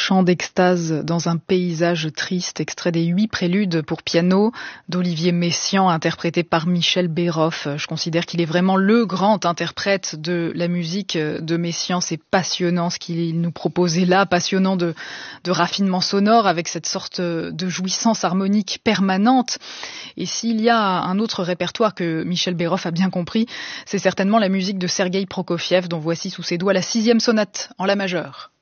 chant d'extase dans un paysage triste, extrait des 8 préludes pour piano d'Olivier Messiaen, interprété par Michel Béroff. Je considère qu'il est vraiment le grand interprète de la musique de Messiaen. C'est passionnant ce qu'il nous proposait là, passionnant de raffinement sonore avec cette sorte de jouissance harmonique permanente. Et s'il y a un autre répertoire que Michel Béroff a bien compris, c'est certainement la musique de Sergueï Prokofiev, dont voici sous ses doigts la 6e sonate en la majeure.